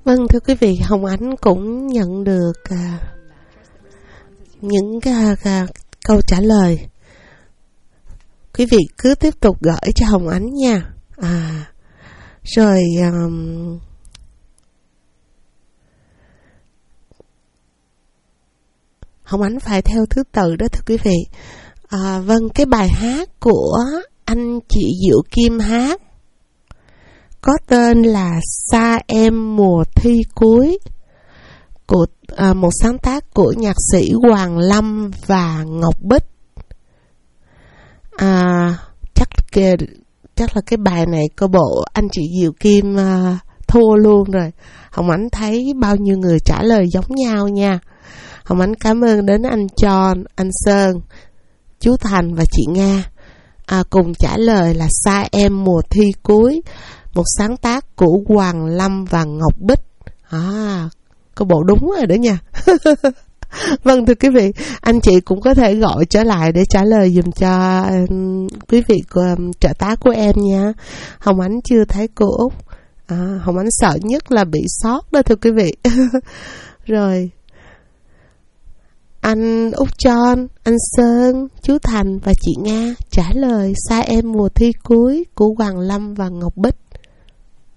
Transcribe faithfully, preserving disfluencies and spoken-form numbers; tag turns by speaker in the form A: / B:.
A: Vâng, thưa quý vị, Hồng Ánh cũng nhận được à, những à, à, câu trả lời. Quý vị cứ tiếp tục gửi cho Hồng Ánh nha. À, rồi um, Hồng Ánh phải theo thứ tự đó thưa quý vị. À, vâng, cái bài hát của anh chị Diệu Kim hát có tên là Xa Em Mùa Thi Cuối, của à, một sáng tác của nhạc sĩ Hoàng Lâm và Ngọc Bích. À, chắc kìa, chắc là cái bài này coi bộ anh chị Diệu Kim à, thua luôn rồi. Hồng Ánh thấy bao nhiêu người trả lời giống nhau nha. Hồng Ánh cảm ơn đến anh John, anh Sơn, chú Thành và chị Nga à, cùng trả lời là Xa Em Mùa Thi Cuối, một sáng tác của Hoàng Lâm và Ngọc Bích. À, có bộ đúng rồi đó nha. Vâng, thưa quý vị, anh chị cũng có thể gọi trở lại để trả lời dùm cho um, quý vị của, um, trợ tá của em nha. Hồng Ánh chưa thấy cô Út. À, Hồng Ánh sợ nhất là bị sót đó thưa quý vị. Rồi, anh Út John, anh Sơn, chú Thành và chị Nga trả lời Xa Em Mùa Thi Cuối của Hoàng Lâm và Ngọc Bích.